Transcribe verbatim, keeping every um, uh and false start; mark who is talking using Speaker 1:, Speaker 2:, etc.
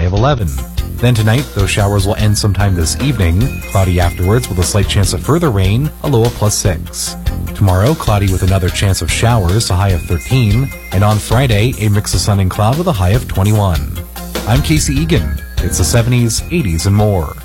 Speaker 1: of eleven. Then tonight, those showers will end sometime this evening. Cloudy afterwards with a slight chance of further rain, a low of plus six. Tomorrow, cloudy with another chance of showers, a high of thirteen. And on Friday, a mix of sun and cloud with a high of twenty-one. I'm Casey Egan. It's the seventies, eighties, and more.